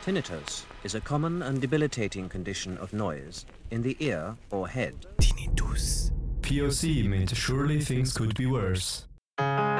Tinnitus is a common and debilitating condition of noise in the ear or head. Tinnitus. POC meant surely things could be worse.